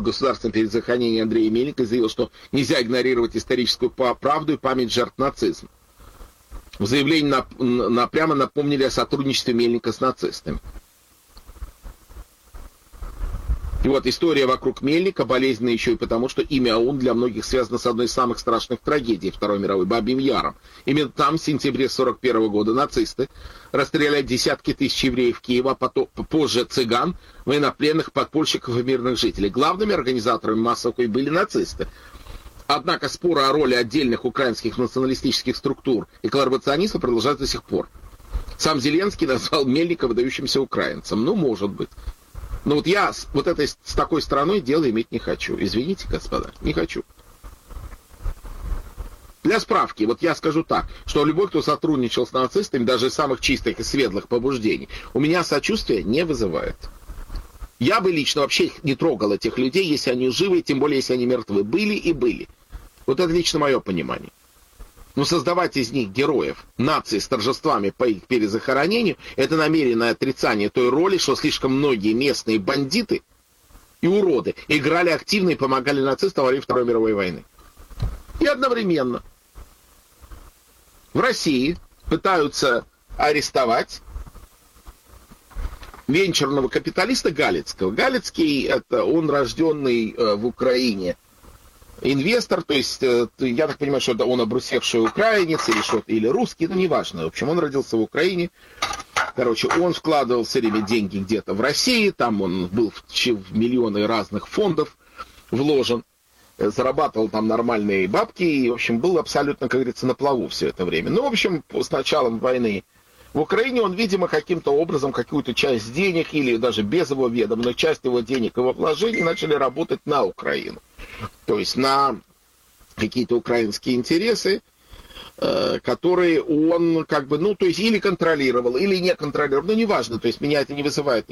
государственного перезахоронения Андрея Мельника и заявил, что нельзя игнорировать историческую правду и память жертв нацизма. В заявлении прямо напомнили о сотрудничестве Мельника с нацистами. И вот история вокруг Мельника болезненная еще и потому, что имя ОУН для многих связано с одной из самых страшных трагедий Второй мировой — Бабьим Яром. Именно там в сентябре 1941 года нацисты расстреляли десятки тысяч евреев Киева, а потом, позже цыган, военнопленных, подпольщиков и мирных жителей. Главными организаторами массовых были нацисты. Однако споры о роли отдельных украинских националистических структур и коллаборационистов продолжаются до сих пор. Сам Зеленский назвал Мельника выдающимся украинцем. Ну, может быть. Но вот я с такой страной дело иметь не хочу. Извините, господа, не хочу. Для справки, вот я скажу так, что любой, кто сотрудничал с нацистами, даже из самых чистых и светлых побуждений, у меня сочувствия не вызывает. Я бы лично вообще не трогал этих людей, если они живы, тем более, если они мертвы. Были и были. Вот это лично мое понимание. Но создавать из них героев нации с торжествами по их перезахоронению — это намеренное отрицание той роли, что слишком многие местные бандиты и уроды играли активно и помогали нацистам во время Второй мировой войны. И одновременно в России пытаются арестовать венчурного капиталиста Галицкого. Галицкий — это он рожденный в Украине инвестор, то есть, я так понимаю, что это он обрусевший украинец или что-то, или русский, ну, неважно. В общем, он родился в Украине. Короче, он вкладывал все время деньги где-то в России, там он был в миллионы разных фондов вложен, зарабатывал там нормальные бабки и, в общем, был абсолютно, как говорится, на плаву все это время. Ну, в общем, с началом войны в Украине он, видимо, каким-то образом какую-то часть денег, или даже без его ведома, но часть его денег, его вложений начали работать на Украину. То есть на какие-то украинские интересы, которые он как бы, ну, то есть или контролировал, или не контролировал, ну, неважно, то есть меня это не вызывает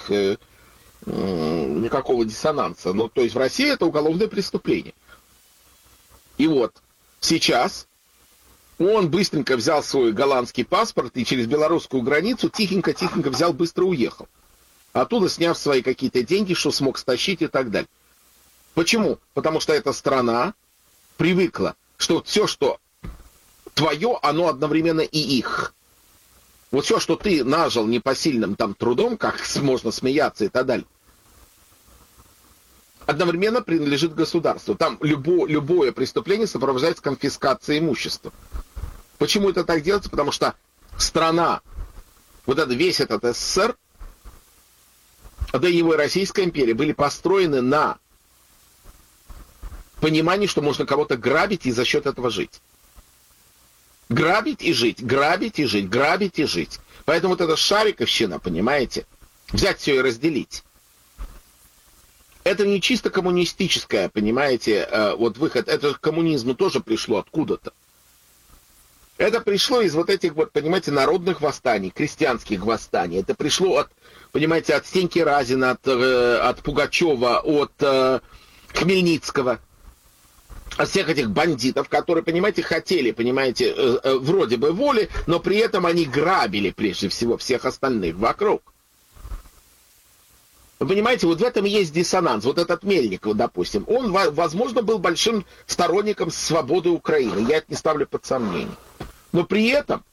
никакого диссонанса. Ну, то есть в России это уголовное преступление. И вот сейчас он быстренько взял свой голландский паспорт и через белорусскую границу тихенько-тихенько взял, быстро уехал. Оттуда сняв свои какие-то деньги, что смог стащить и так далее. Почему? Потому что эта страна привыкла, что все, что твое, оно одновременно и их. Вот все, что ты нажил непосильным там трудом, как можно смеяться и так далее, одновременно принадлежит государству. Там любое преступление сопровождается конфискацией имущества. Почему это так делается? Потому что страна, вот это, весь этот СССР, да и его и Российская империя были построены на понимании, что можно кого-то грабить и за счет этого жить. Грабить и жить, грабить и жить, грабить и жить. Поэтому вот эта шариковщина, понимаете, взять все и разделить. Это не чисто коммунистическое, понимаете, вот выход. Это к коммунизму тоже пришло откуда-то. Это пришло из вот этих вот, понимаете, народных восстаний, крестьянских восстаний. Это пришло от, понимаете, от Стеньки Разина, от Пугачева, от Хмельницкого, от всех этих бандитов, которые, понимаете, хотели, понимаете, вроде бы воли, но при этом они грабили прежде всего всех остальных вокруг. Вы понимаете, вот в этом и есть диссонанс. Вот этот Мельников, допустим, он, возможно, был большим сторонником свободы Украины. Я это не ставлю под сомнение. Но при этом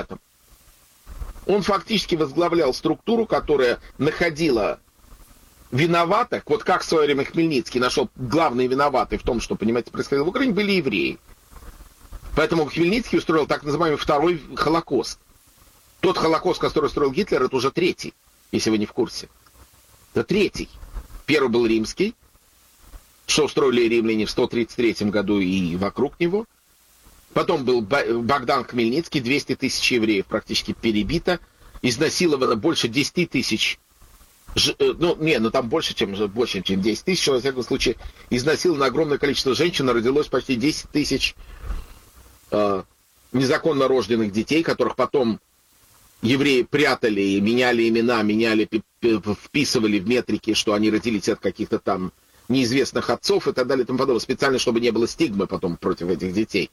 он фактически возглавлял структуру, которая находила виноватых, вот как в свое время Хмельницкий нашел главные виноватые в том, что, понимаете, происходило в Украине, были евреи. Поэтому Хмельницкий устроил так называемый второй Холокост. Тот Холокост, который устроил Гитлер, это уже третий, если вы не в курсе. Это третий. Первый был римский, что устроили римляне в 133 году и вокруг него. Потом был Богдан Хмельницкий, 200 тысяч евреев практически перебито, изнасиловано больше 10 тысяч. Ну там больше, чем 10 тысяч, во всяком случае, изнасиловано огромное количество женщин, родилось почти 10 тысяч незаконно рожденных детей, которых потом евреи прятали, меняли имена, вписывали в метрики, что они родились от каких-то там неизвестных отцов и так далее и тому подобное, специально, чтобы не было стигмы потом против этих детей.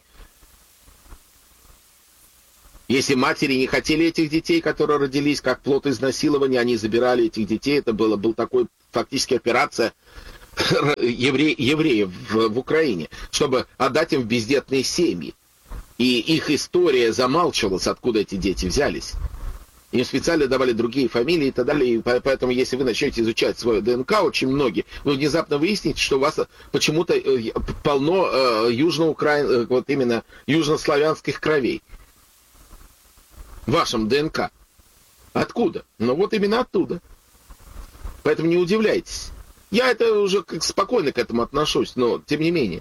Если матери не хотели этих детей, которые родились как плод изнасилования, они забирали этих детей. Это был такой фактически операция евреев в Украине, чтобы отдать им в бездетные семьи. И их история замалчивалась, откуда эти дети взялись. Им специально давали другие фамилии и так далее. И поэтому, если вы начнете изучать свое ДНК, очень многие, вы внезапно выясните, что у вас почему-то полно вот именно южнославянских кровей в вашем ДНК. Откуда? Ну вот именно оттуда. Поэтому не удивляйтесь. Я это уже спокойно к этому отношусь, но тем не менее.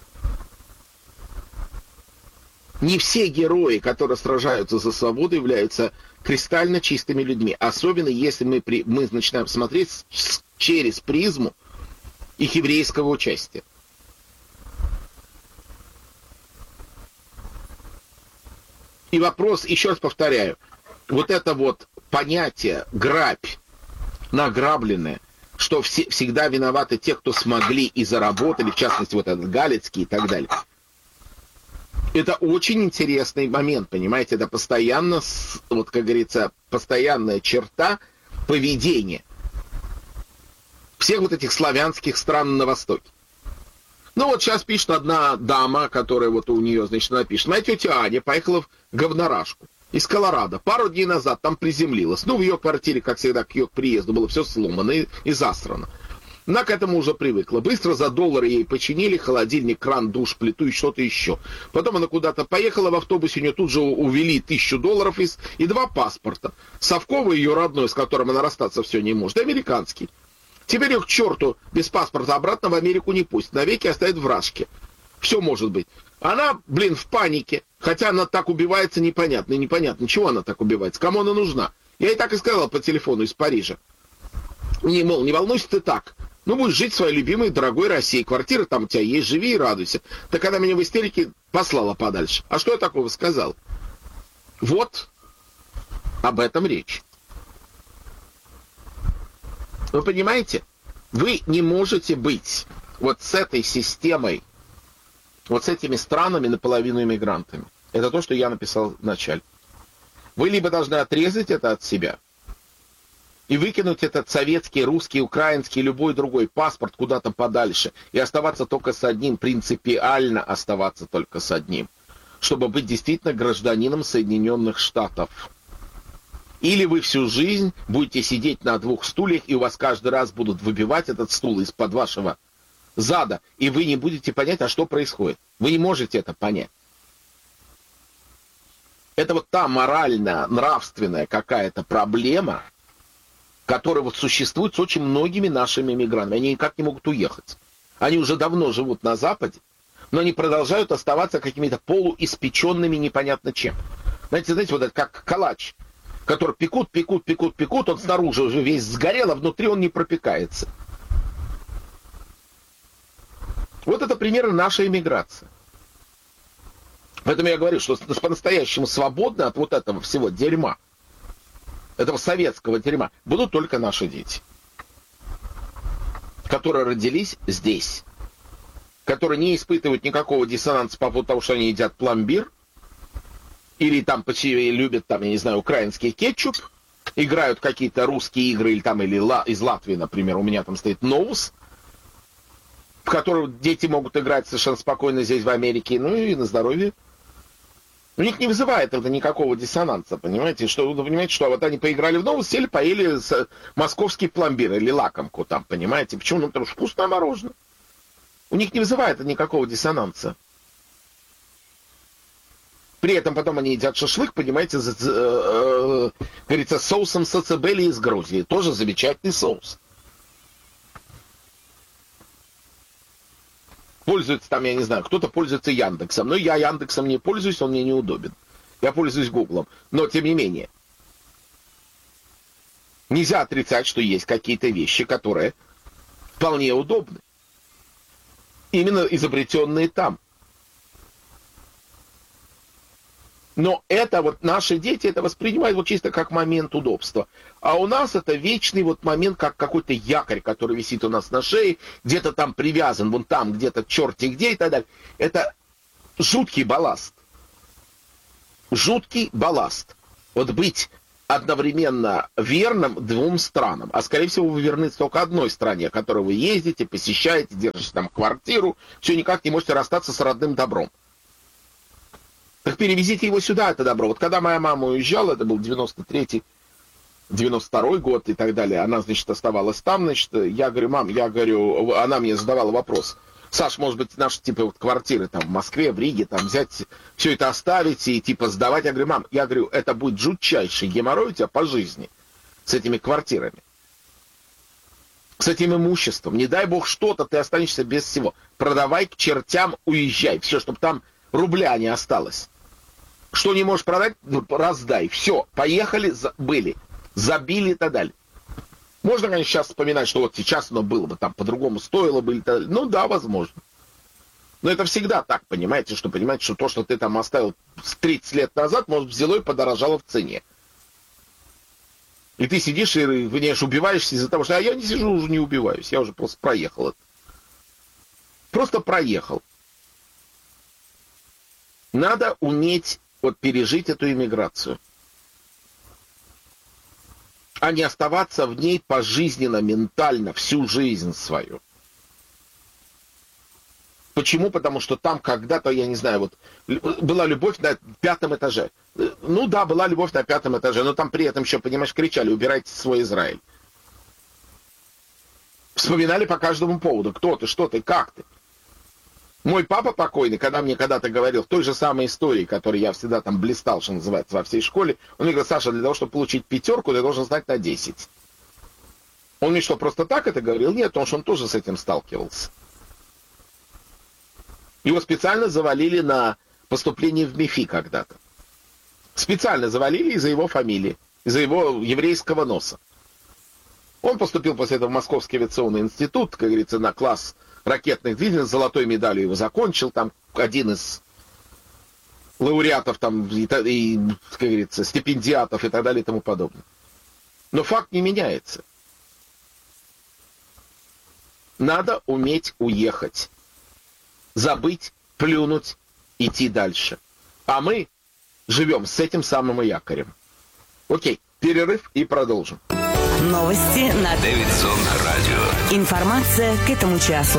Не все герои, которые сражаются за свободу, являются кристально чистыми людьми. Особенно если мы начинаем смотреть через призму их еврейского участия. И вопрос, еще раз повторяю, вот это вот понятие «грабь», «награбленное», что всегда виноваты те, кто смогли и заработали, в частности, вот этот Галицкий и так далее. Это очень интересный момент, понимаете, это постоянно, вот как говорится, постоянная черта поведения всех вот этих славянских стран на Востоке. Ну вот сейчас пишет одна дама, которая вот у нее, значит, она пишет, моя тетя Аня поехала в Говнорашку из Колорадо, пару дней назад там приземлилась. Ну, в ее квартире, как всегда, к ее приезду было все сломано и засрано. Она к этому уже привыкла. Быстро за $1 ей починили холодильник, кран, душ, плиту и что-то еще. Потом она куда-то поехала в автобусе, у нее тут же увели $1000 и 2 паспорта. Совковый ее родной, с которым она расстаться все не может, и американский. Теперь ее к черту без паспорта обратно в Америку не пустят. Навеки оставят в Рашке. Все может быть. Она, в панике. Хотя она так убивается, непонятно. И непонятно, чего она так убивается, кому она нужна. Я ей так и сказал по телефону из Парижа. Не волнуйся ты так. Ну, будешь жить в своей любимой, дорогой России. Квартира там у тебя есть, живи и радуйся. Так она меня в истерике послала подальше. А что я такого сказал? Вот об этом речь. Вы понимаете? Вы не можете быть вот с этой системой, вот с этими странами наполовину иммигрантами. Это то, что я написал в начале. Вы либо должны отрезать это от себя и выкинуть этот советский, русский, украинский, любой другой паспорт куда-то подальше и оставаться только с одним, принципиально оставаться только с одним, чтобы быть действительно гражданином Соединенных Штатов. Или вы всю жизнь будете сидеть на 2 стульях, и у вас каждый раз будут выбивать этот стул из-под вашего зада, и вы не будете понять, а что происходит. Вы не можете это понять. Это вот та морально-нравственная какая-то проблема, которая вот существует с очень многими нашими мигрантами. Они никак не могут уехать. Они уже давно живут на Западе, но они продолжают оставаться какими-то полуиспеченными непонятно чем. Знаете, вот это как калач, который пекут, он снаружи уже весь сгорел, а внутри он не пропекается. Вот это примеры нашей эмиграции. Поэтому я говорю, что по-настоящему свободны от вот этого всего дерьма, этого советского дерьма, будут только наши дети, которые родились здесь, которые не испытывают никакого диссонанса по поводу того, что они едят пломбир, или там любят, там, я не знаю, украинский кетчуп, играют какие-то русские игры, или из Латвии, например, у меня там стоит ноус, в котором дети могут играть совершенно спокойно здесь, в Америке, ну и на здоровье. У них не вызывает это никакого диссонанса, понимаете? Что вы понимаете, что вот они поиграли в ноус, сели, поели московский пломбир или лакомку там, понимаете? Почему? Ну, потому что вкусное мороженое. У них не вызывает это никакого диссонанса. При этом потом они едят шашлык, понимаете, говорится, соусом сацебели из Грузии. Тоже замечательный соус. Пользуется там, я не знаю, кто-то пользуется Яндексом. Но я Яндексом не пользуюсь, он мне неудобен. Я пользуюсь Гуглом. Но, тем не менее, нельзя отрицать, что есть какие-то вещи, которые вполне удобны. Именно изобретенные там. Но это вот наши дети это воспринимают вот чисто как момент удобства. А у нас это вечный вот момент, как какой-то якорь, который висит у нас на шее, где-то там привязан, вон там, где-то черти где и так далее. Это жуткий балласт. Жуткий балласт. Вот быть одновременно верным двум странам. А, скорее всего, вы верны только одной стране, в которой вы ездите, посещаете, держите там квартиру, все никак не можете расстаться с родным добром. Так перевезите его сюда, это добро. Вот когда моя мама уезжала, это был 93-й, 92-й год и так далее, она, значит, оставалась там, значит, я говорю, мам, она мне задавала вопрос, Саш, может быть, наши, типа, вот квартиры там в Москве, в Риге, там взять, все это оставить и, типа, сдавать. Я говорю, мам, это будет жутчайший геморрой у тебя по жизни с этими квартирами, с этим имуществом. Не дай бог что-то, ты останешься без всего. Продавай к чертям, уезжай. Все, чтобы там рубля не осталось. Что не можешь продать, раздай. Все, поехали, забили и так далее. Можно, конечно, сейчас вспоминать, что вот сейчас оно было бы там по-другому, стоило бы. Ну да, возможно. Но это всегда так, понимаете, что то, что ты там оставил 30 лет назад, может, взяло и подорожало в цене. И ты сидишь и, конечно, убиваешься из-за того, что я не сижу, уже не убиваюсь, я уже просто проехал это. Просто проехал. Надо уметь вот пережить эту иммиграцию, а не оставаться в ней пожизненно, ментально, всю жизнь свою. Почему? Потому что там когда-то, я не знаю, вот была любовь на 5-м этаже. Ну да, была любовь на 5-м этаже, но там при этом еще, понимаешь, кричали, убирайте свой Израиль. Вспоминали по каждому поводу, кто ты, что ты, как ты. Мой папа покойный, когда мне когда-то говорил, в той же самой истории, которой я всегда там блистал, что называется, во всей школе, он мне говорит, Саша, для того, чтобы получить 5, ты должен знать на 10. Он мне что, просто так это говорил? Нет, потому что он тоже с этим сталкивался. Его специально завалили на поступление в МИФИ когда-то. Специально завалили из-за его фамилии, из-за его еврейского носа. Он поступил после этого в Московский авиационный институт, как говорится, на класс ракетных двигателей, с золотой медалью его закончил, там один из лауреатов, там, и, как говорится, стипендиатов и так далее и тому подобное. Но факт не меняется. Надо уметь уехать. Забыть, плюнуть, идти дальше. А мы живем с этим самым якорем. Окей, перерыв и продолжим. Новости на Дэвидсон Радио. Информация к этому часу.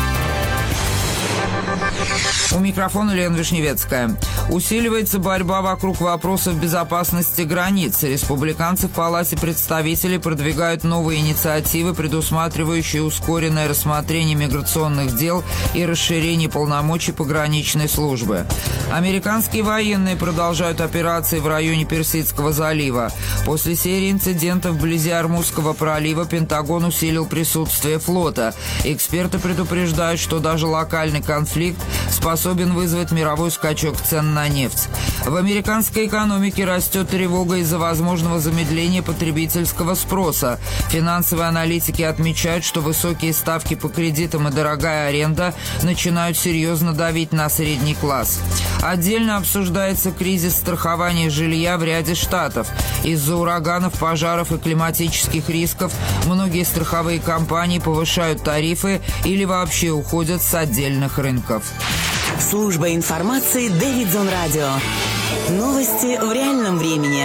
У микрофона Лена Вишневецкая. Усиливается борьба вокруг вопросов безопасности границ. Республиканцы в Палате представителей продвигают новые инициативы, предусматривающие ускоренное рассмотрение миграционных дел и расширение полномочий пограничной службы. Американские военные продолжают операции в районе Персидского залива. После серии инцидентов вблизи Ормузского пролива Пентагон усилил присутствие флота. Эксперты предупреждают, что даже локальный конфликт способен вызвать мировой скачок цен на нефть. В американской экономике растет тревога из-за возможного замедления потребительского спроса. Финансовые аналитики отмечают, что высокие ставки по кредитам и дорогая аренда начинают серьезно давить на средний класс. Отдельно обсуждается кризис страхования жилья в ряде штатов. Из-за ураганов, пожаров и климатических рисков многие страховые компании повышают тарифы или вообще уходят с отдельных рынков. Служба информации Дэвидсон Радио. Новости в реальном времени.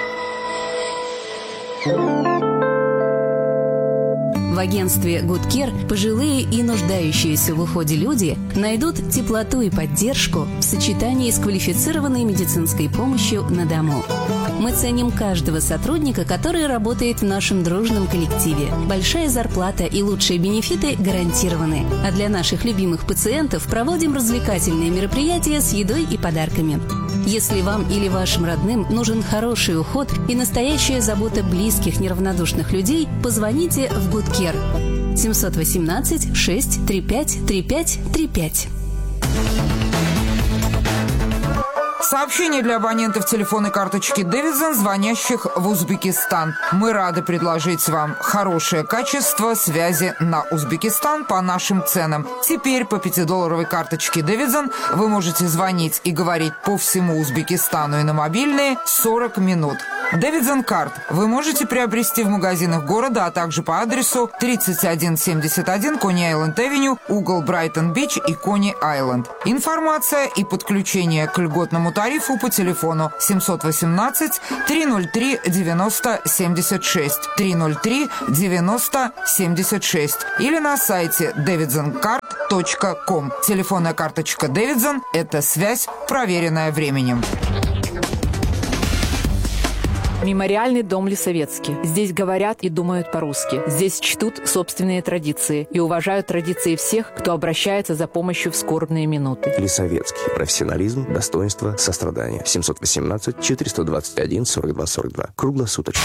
В агентстве Good Care пожилые и нуждающиеся в уходе люди найдут теплоту и поддержку в сочетании с квалифицированной медицинской помощью на дому. Мы ценим каждого сотрудника, который работает в нашем дружном коллективе. Большая зарплата и лучшие бенефиты гарантированы. А для наших любимых пациентов проводим развлекательные мероприятия с едой и подарками. Если вам или вашим родным нужен хороший уход и настоящая забота близких неравнодушных людей, позвоните в Good Care 718 635 3535. Сообщение для абонентов телефонной карточки Дэвидсон, звонящих в Узбекистан. Мы рады предложить вам хорошее качество связи на Узбекистан по нашим ценам. Теперь по $5 карточке Дэвидсон вы можете звонить и говорить по всему Узбекистану и на мобильные 40 минут. Davidson Card вы можете приобрести в магазинах города, а также по адресу 3171 Кони-Айленд-Авеню, угол Брайтон-Бич и Кони-Айленд. Информация и подключение к льготному тарифу по телефону 718-303-9076, 303-9076 или на сайте davidsoncard.com. Телефонная карточка Davidson – это связь, проверенная временем. Мемориальный дом Лисовецкий. Здесь говорят и думают по-русски. Здесь чтут собственные традиции и уважают традиции всех, кто обращается за помощью в скорбные минуты. Лисовецкий. Профессионализм, достоинство, сострадание. 718-421-42-42. Круглосуточно.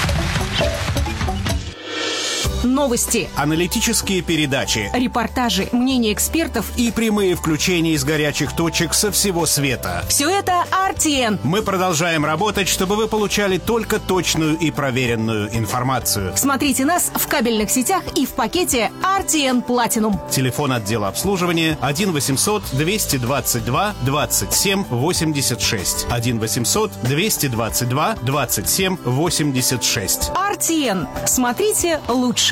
Новости, аналитические передачи, репортажи, мнения экспертов и прямые включения из горячих точек со всего света. Все это RTN. Мы продолжаем работать, чтобы вы получали только точную и проверенную информацию. Смотрите нас в кабельных сетях и в пакете RTN Platinum. Телефон отдела обслуживания 1-800-222-27-86. 1-800-222-27-86. RTN. Смотрите лучше.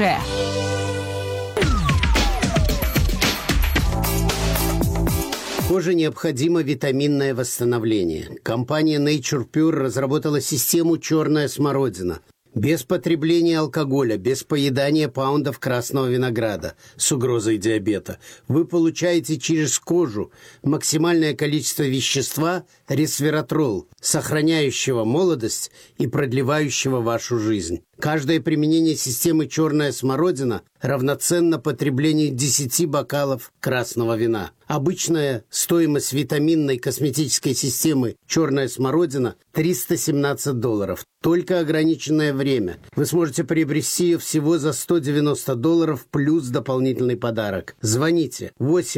Коже необходимо витаминное восстановление. Компания Nature Pure разработала систему «Черная смородина». Без потребления алкоголя, без поедания паундов красного винограда с угрозой диабета. Вы получаете через кожу максимальное количество вещества ресвератрол, сохраняющего молодость и продлевающего вашу жизнь. Каждое применение системы «Черная смородина» равноценно потреблению 10 бокалов красного вина. Обычная стоимость витаминной косметической системы «Черная смородина» $317. Только ограниченное время. Вы сможете приобрести ее всего за $190 плюс дополнительный подарок. Звоните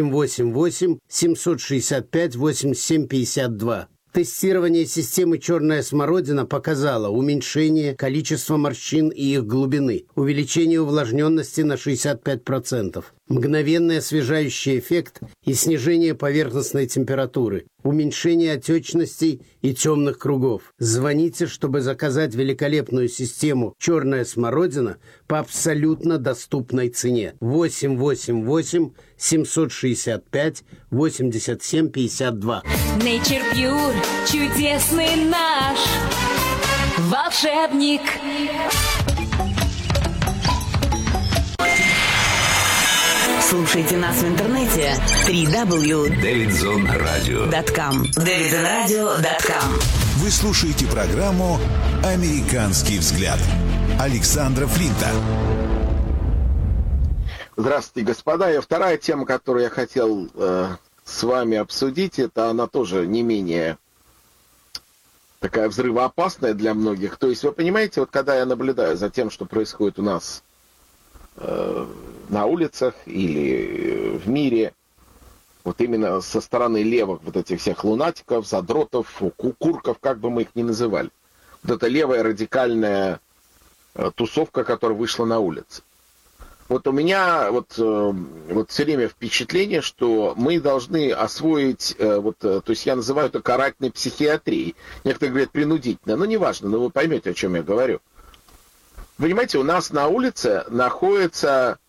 888-765-8752. Тестирование системы «Черная смородина» показало уменьшение количества морщин и их глубины, увеличение увлажненности на 65%, мгновенный освежающий эффект и снижение поверхностной температуры, уменьшение отечностей и темных кругов. Звоните, чтобы заказать великолепную систему «Черная смородина» по абсолютно доступной цене. 888-765-8752. Nature Pure, чудесный наш волшебник. Слушайте нас в интернете davidsonradio.com. davidsonradio.com. Вы слушаете программу «Американский взгляд» Александра Флинта. Здравствуйте, господа. И вторая тема, которую я хотел с вами обсудить, это она тоже не менее такая взрывоопасная для многих. То есть, вы понимаете, вот когда я наблюдаю за тем, что происходит у нас на улицах или в мире, вот именно со стороны левых вот этих всех лунатиков, задротов, кукурков, как бы мы их ни называли. Вот эта левая радикальная тусовка, которая вышла на улицы. Вот у меня вот все время впечатление, что мы должны освоить, то есть я называю это карательной психиатрией. Некоторые говорят принудительно, но неважно, но вы поймете, о чем я говорю. Понимаете, у нас на улице находятся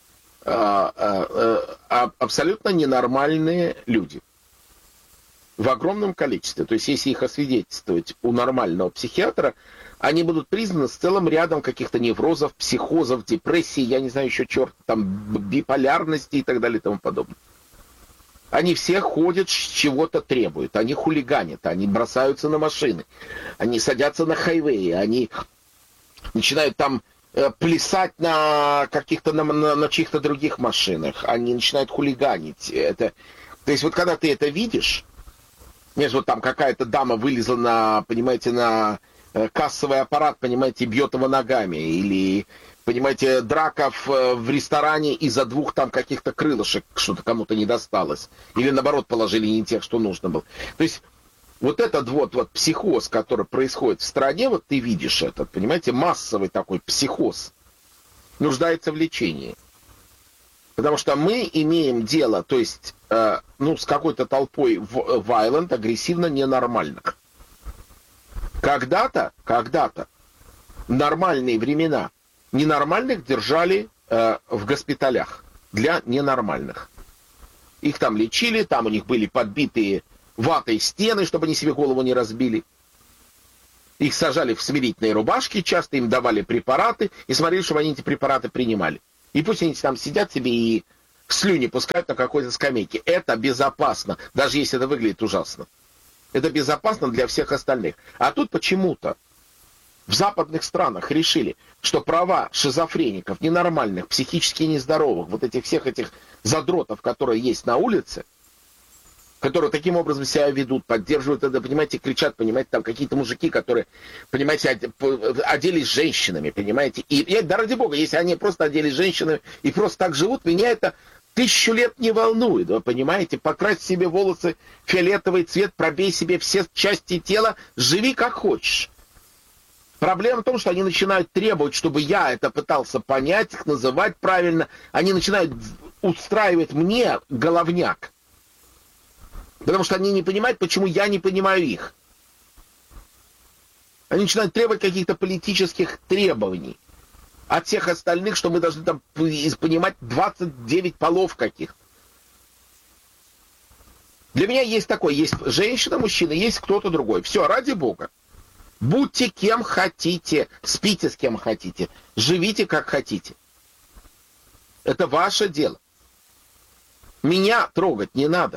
абсолютно ненормальные люди. В огромном количестве. То есть, если их освидетельствовать у нормального психиатра, они будут признаны с целым рядом каких-то неврозов, психозов, депрессий, я не знаю, еще черт, там, биполярности и так далее и тому подобное. Они все ходят, чего-то требуют. Они хулиганят, они бросаются на машины, они садятся на хайвеи, они начинают там плясать на каких-то, на чьих-то других машинах, они начинают хулиганить. То есть, вот когда ты это видишь, знаешь, вот там какая-то дама вылезла на, понимаете, на кассовый аппарат, понимаете, бьет его ногами, или, понимаете, драка в ресторане из-за двух там каких-то крылышек, что-то кому-то не досталось, или наоборот положили не тех, что нужно было. То есть вот этот вот психоз, который происходит в стране, вот ты видишь этот, понимаете, массовый такой психоз, нуждается в лечении. Потому что мы имеем дело, то есть, с какой-то толпой violent, агрессивно ненормальных, Когда-то, в нормальные времена, ненормальных держали в госпиталях для ненормальных. Их там лечили, там у них были подбитые ватой стены, чтобы они себе голову не разбили. Их сажали в смирительные рубашки, часто им давали препараты и смотрели, чтобы они эти препараты принимали. И пусть они там сидят себе и слюни пускают на какой-то скамейке. Это безопасно, даже если это выглядит ужасно. Это безопасно для всех остальных. А тут почему-то в западных странах решили, что права шизофреников, ненормальных, психически нездоровых, вот этих всех этих задротов, которые есть на улице, которые таким образом себя ведут, поддерживают это, понимаете, кричат, понимаете, там какие-то мужики, которые, понимаете, оделись женщинами, понимаете. И да ради бога, если они просто оделись женщинами и просто так живут, меня это 1000 лет не волнует, вы понимаете. Покрась себе волосы фиолетовый цвет, пробей себе все части тела, живи как хочешь. Проблема в том, что они начинают требовать, чтобы я это пытался понять, их называть правильно. Они начинают устраивать мне головняк. Потому что они не понимают, почему я не понимаю их. Они начинают требовать каких-то политических требований от всех остальных, что мы должны там понимать 29 полов каких. Для меня есть такое, есть женщина, мужчина, есть кто-то другой. Все, ради бога. Будьте кем хотите, спите с кем хотите, живите как хотите. Это ваше дело. Меня трогать не надо.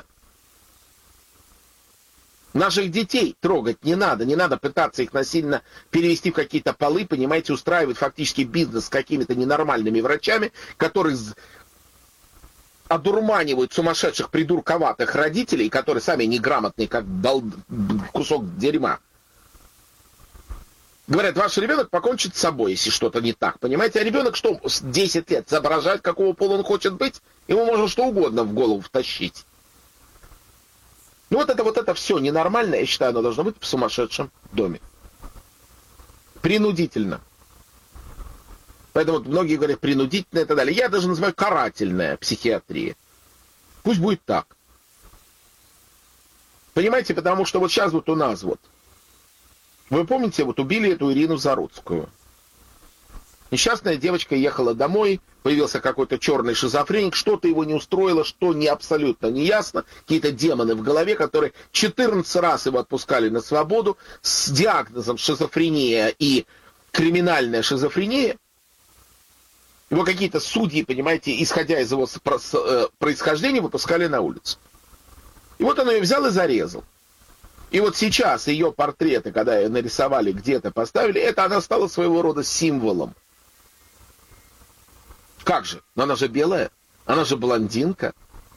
Наших детей трогать не надо пытаться их насильно перевести в какие-то полы, понимаете, устраивать фактически бизнес с какими-то ненормальными врачами, которые одурманивают сумасшедших придурковатых родителей, которые сами неграмотные, как кусок дерьма. Говорят, ваш ребенок покончит с собой, если что-то не так, понимаете? А ребенок что, с 10 лет соображает, какого пола он хочет быть? Ему можно что угодно в голову втащить. Ну вот это все ненормально, я считаю, оно должно быть в сумасшедшем доме. Принудительно. Поэтому многие говорят принудительно и так далее. Я даже называю карательная психиатрия. Пусть будет так. Понимаете, потому что вот сейчас вот у нас вот. Вы помните, вот убили эту Ирину Заруцкую. Несчастная девочка ехала домой, появился какой-то черный шизофреник, что-то его не устроило, что не абсолютно не ясно. Какие-то демоны в голове, которые 14 раз его отпускали на свободу с диагнозом шизофрения и криминальная шизофрения. Его какие-то судьи, понимаете, исходя из его происхождения, выпускали на улицу. И вот он ее взял и зарезал. И вот сейчас ее портреты, когда ее нарисовали, где-то поставили, это она стала своего рода символом. Как же? Но она же белая, она же блондинка.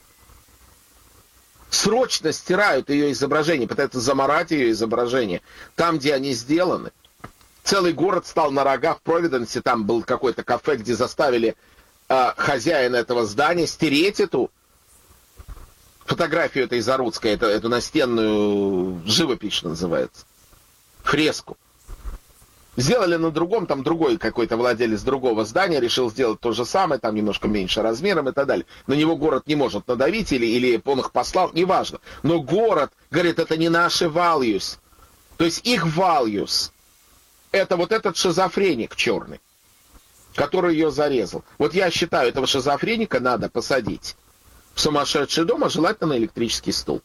Срочно стирают ее изображение, пытаются замарать ее изображение там, где они сделаны. Целый город стал на рогах в Провиденсе, там был какое-то кафе, где заставили хозяина этого здания стереть эту фотографию этой Заруцкой, эту настенную живопись, что называется, фреску. Сделали на другом, там другой какой-то владелец другого здания решил сделать то же самое, там немножко меньше размером и так далее. На него город не может надавить, или он их послал, неважно. Но город говорит, это не наши values. То есть их values — это вот этот шизофреник черный, который ее зарезал. Вот я считаю, этого шизофреника надо посадить в сумасшедший дом, а желательно на электрический стул.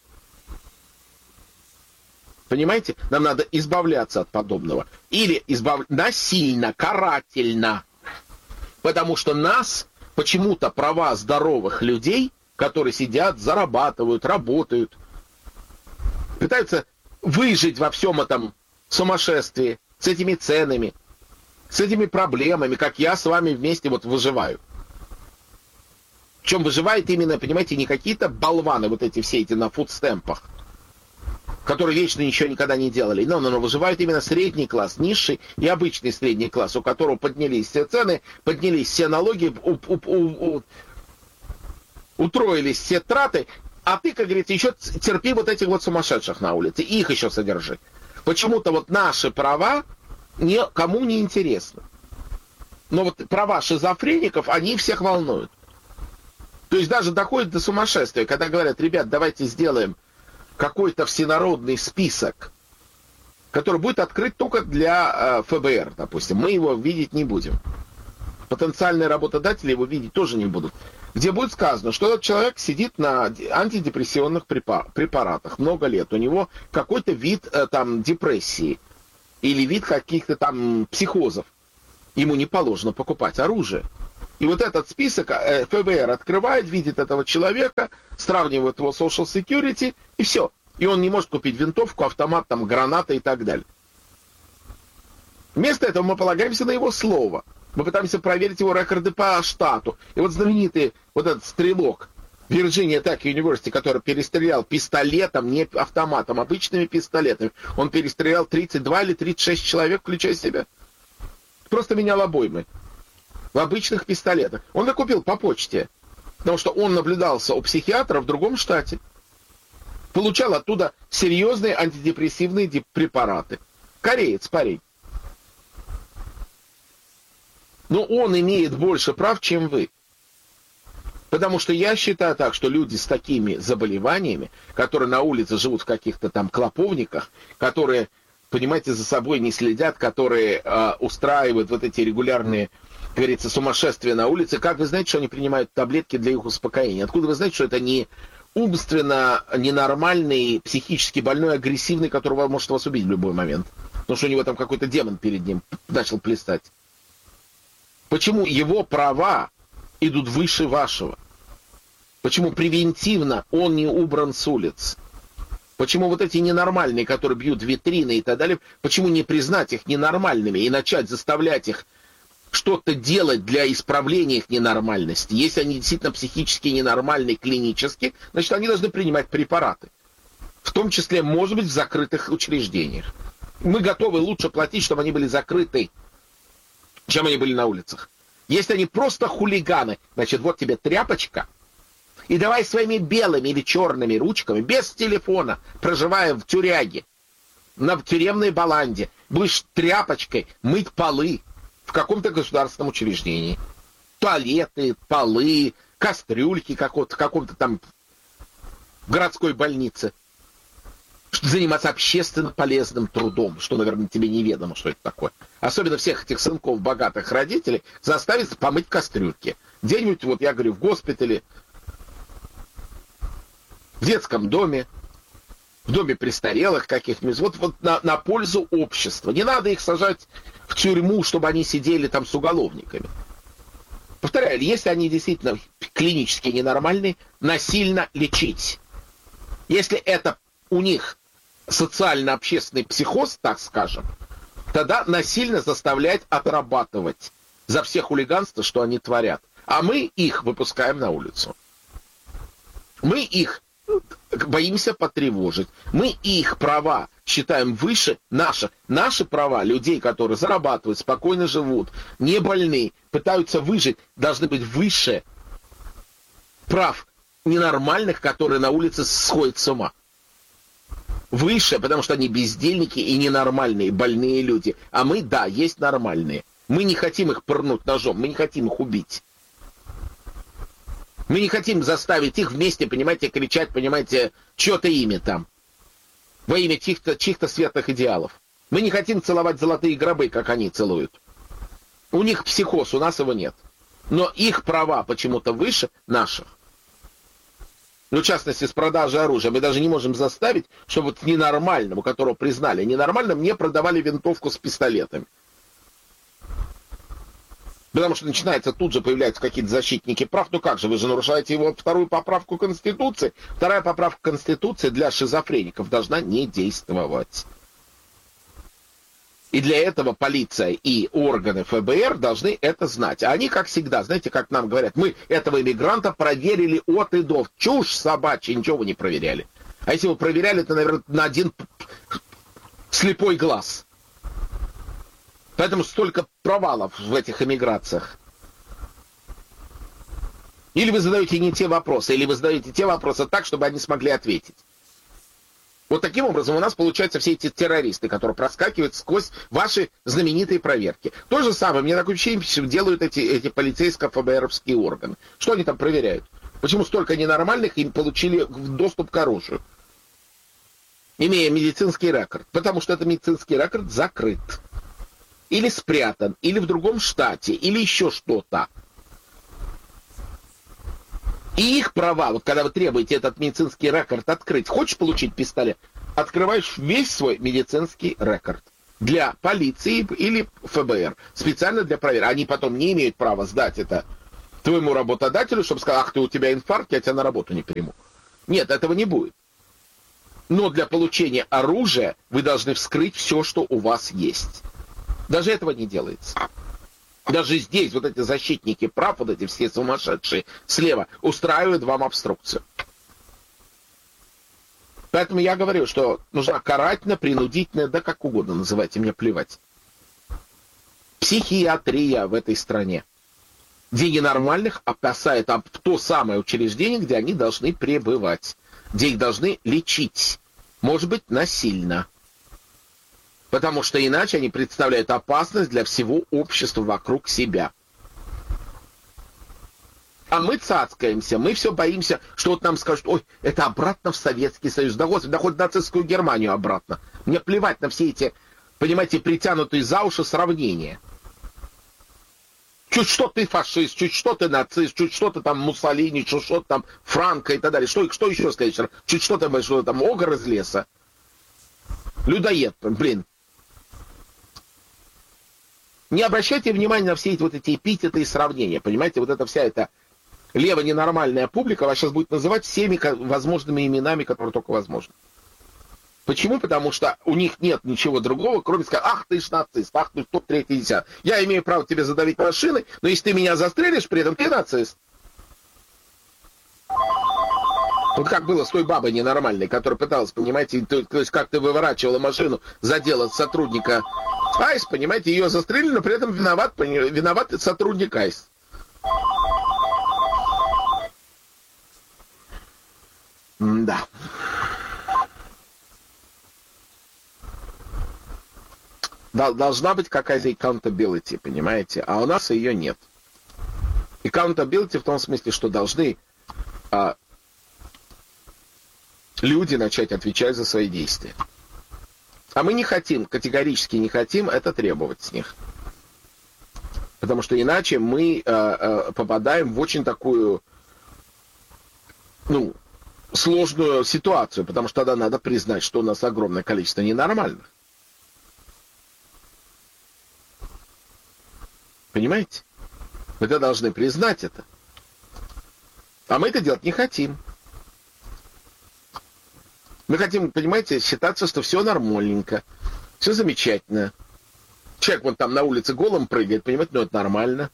Понимаете? Нам надо избавляться от подобного. Или насильно, карательно. Потому что нас, почему-то права здоровых людей, которые сидят, зарабатывают, работают, пытаются выжить во всем этом сумасшествии, с этими ценами, с этими проблемами, как я с вами вместе вот выживаю. Причем выживает именно, понимаете, не какие-то болваны, вот эти все эти на фудстемпах, которые вечно ничего никогда не делали. Но выживают именно средний класс, низший и обычный средний класс, у которого поднялись все цены, поднялись все налоги, утроились все траты, а ты, как говорится, еще терпи вот этих вот сумасшедших на улице, и их еще содержи. Почему-то вот наши права никому не интересны. Но вот права шизофреников, они всех волнуют. То есть даже доходит до сумасшествия, когда говорят, ребят, давайте сделаем какой-то всенародный список который будет открыт только для ФБР, допустим. Мы его видеть не будем. Потенциальные работодатели его видеть тоже не будут. Где будет сказано, что этот человек сидит на антидепрессионных препаратах много лет. У него какой-то вид там депрессии или вид каких-то там психозов. Ему не положено покупать оружие. И вот этот список ФБР открывает, видит этого человека, сравнивает его с Social Security, и все. И он не может купить винтовку, автомат, там, гранаты и так далее. Вместо этого мы полагаемся на его слово. Мы пытаемся проверить его рекорды по штату. И вот знаменитый вот этот стрелок Virginia Tech University, который перестрелял пистолетом, не автоматом, обычными пистолетами, он перестрелял 32 или 36 человек, включая себя. Просто менял обоймы. В обычных пистолетах. Он их купил по почте. Потому что он наблюдался у психиатра в другом штате. Получал оттуда серьезные антидепрессивные препараты. Кореец, парень. Но он имеет больше прав, чем вы. Потому что я считаю так, что люди с такими заболеваниями, которые на улице живут в каких-то там клоповниках, которые, понимаете, за собой не следят, которые устраивают вот эти регулярные, как говорится, сумасшествия на улице, как вы знаете, что они принимают таблетки для их успокоения? Откуда вы знаете, что это не умственно ненормальный, психически больной, агрессивный, который может вас убить в любой момент? Потому что у него там какой-то демон перед ним начал плясать. Почему его права идут выше вашего? Почему превентивно он не убран с улиц? Почему вот эти ненормальные, которые бьют витрины и так далее, почему не признать их ненормальными и начать заставлять их что-то делать для исправления их ненормальности? Если они действительно психически ненормальные, клинически, значит, они должны принимать препараты. В том числе, может быть, в закрытых учреждениях. Мы готовы лучше платить, чтобы они были закрыты, чем они были на улицах. Если они просто хулиганы, значит, вот тебе тряпочка, и давай своими белыми или черными ручками, без телефона, проживая в тюряге, на тюремной баланде, будешь тряпочкой мыть полы в каком-то государственном учреждении. Туалеты, полы, кастрюльки в каком-то там городской больнице. Заниматься общественно полезным трудом, что, наверное, тебе неведомо, что это такое. Особенно всех этих сынков богатых родителей заставить помыть кастрюльки. Где-нибудь, вот я говорю, в госпитале, в детском доме, в доме престарелых каких-нибудь. Вот на пользу общества. Не надо их сажать в тюрьму, чтобы они сидели там с уголовниками. Повторяю, если они действительно клинически ненормальные, насильно лечить. Если это у них социально-общественный психоз, так скажем, тогда насильно заставлять отрабатывать за все хулиганства, что они творят. А мы их выпускаем на улицу. Мы их боимся потревожить. Мы их права считаем выше наших. Наши права людей, которые зарабатывают, спокойно живут, не больны, пытаются выжить, должны быть выше прав ненормальных, которые на улице сходят с ума. Выше, потому что они бездельники и ненормальные, больные люди. А мы, да, есть нормальные. Мы не хотим их пырнуть ножом, мы не хотим их убить. Мы не хотим заставить их вместе, понимаете, кричать, понимаете, чье-то имя там. Во имя чьих-то светлых идеалов. Мы не хотим целовать золотые гробы, как они целуют. У них психоз, у нас его нет. Но их права почему-то выше наших. Ну, в частности, с продажей оружия. Мы даже не можем заставить, чтобы вот ненормальному, которого признали ненормальным, не продавали винтовку с пистолетами. Потому что начинается, тут же появляются какие-то защитники прав. Ну как же, вы же нарушаете его вторую поправку Конституции. Вторая поправка Конституции для шизофреников должна не действовать. И для этого полиция и органы ФБР должны это знать. А они, как всегда, знаете, как нам говорят, мы этого иммигранта проверили от и до. Чушь собачья, ничего вы не проверяли. А если вы проверяли, то, наверное, на один слепой глаз. Поэтому столько провалов в этих эмиграциях. Или вы задаете не те вопросы, или вы задаете те вопросы так, чтобы они смогли ответить. Вот таким образом у нас получаются все эти террористы, которые проскакивают сквозь ваши знаменитые проверки. То же самое, мне такое ощущение, делают эти полицейско-ФБРовские органы. Что они там проверяют? Почему столько ненормальных им получили доступ к оружию? имея медицинский рекорд, потому что этот медицинский рекорд закрыт. Или спрятан, или в другом штате, или еще что-то. И их права, вот когда вы требуете этот медицинский рекорд открыть, хочешь получить пистолет, открываешь весь свой медицинский рекорд для полиции или ФБР, специально для проверки. Они потом не имеют права сдать это твоему работодателю, чтобы сказать, ах, ты, у тебя инфаркт, я тебя на работу не приму. Нет, этого не будет. Но для получения оружия вы должны вскрыть все, что у вас есть. Даже этого не делается. Даже здесь вот эти защитники прав, вот эти все сумасшедшие слева, устраивают вам обструкцию. Поэтому я говорю, что нужна карательно-принудительная, да как угодно называйте, мне плевать, психиатрия в этой стране, где ненормальных опасает в то самое учреждение, где они должны пребывать, где их должны лечить, может быть, насильно. Потому что иначе они представляют опасность для всего общества вокруг себя. А мы цацкаемся, мы все боимся, что вот нам скажут, ой, это обратно в Советский Союз, да господи, да хоть в нацистскую Германию обратно. Мне плевать на все эти, понимаете, притянутые за уши сравнения. Чуть что ты фашист, чуть что ты нацист, чуть что ты там Муссолини, чуть что ты там Франко и так далее. Что еще сказать? Чуть что ты там огр из леса. Людоед, блин. Не обращайте внимания на все эти вот эти эпитеты и сравнения. Понимаете, вот эта вся эта лево-ненормальная публика вас сейчас будет называть всеми возможными именами, которые только возможны. Почему? Потому что у них нет ничего другого, кроме сказать, ах ты ж нацист, ах ты тот, третий, десятый. Я имею право тебе задавить машины, но если ты меня застрелишь, при этом ты нацист. Вот как было с той бабой ненормальной, которая пыталась, понимаете, то есть как ты выворачивала машину, задела сотрудника АИС, понимаете, ее застрелили, но при этом виноват сотрудник АИС. Да. Должна быть какая-то accountability, понимаете, а у нас ее нет. Accountability в том смысле, что должны люди начать отвечать за свои действия. А мы не хотим, категорически не хотим это требовать с них. Потому что иначе мы попадаем в очень такую, сложную ситуацию, потому что тогда надо признать, что у нас огромное количество ненормальных. Понимаете? Мы должны признать это. А мы это делать не хотим. Мы хотим, понимаете, считаться, что все нормальненько, все замечательно. Человек вон там на улице голым прыгает, понимаете, это нормально.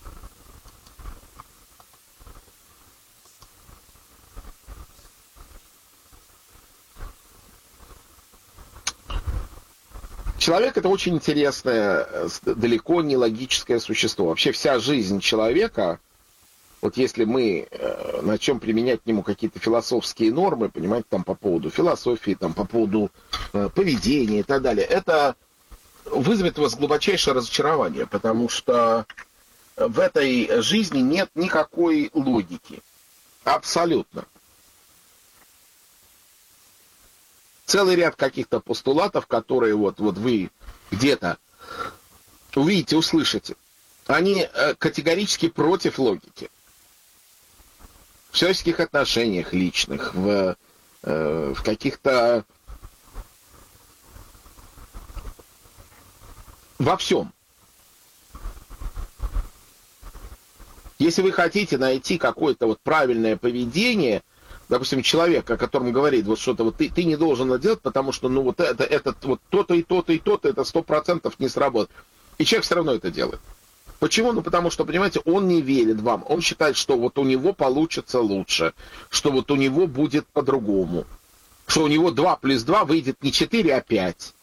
Человек — это очень интересное, далеко не логическое существо. Вообще вся жизнь человека, вот если мы начнем применять к нему какие-то философские нормы, понимаете, там по поводу философии, там по поводу поведения и так далее, это вызовет у вас глубочайшее разочарование, потому что в этой жизни нет никакой логики. Абсолютно. Целый ряд каких-то постулатов, которые вот вы где-то увидите, услышите, они категорически против логики. В человеческих отношениях личных, в каких-то... Во всем. Если вы хотите найти какое-то вот правильное поведение, допустим, человек, о котором говорит вот что-то, вот ты не должен это делать, потому что, вот это вот то-то и то-то и то-то, это 100% не сработает. И человек все равно это делает. Почему? Потому что, понимаете, он не верит вам. Он считает, что вот у него получится лучше, что вот у него будет по-другому, что у него 2 + 2 выйдет не 4, а 5.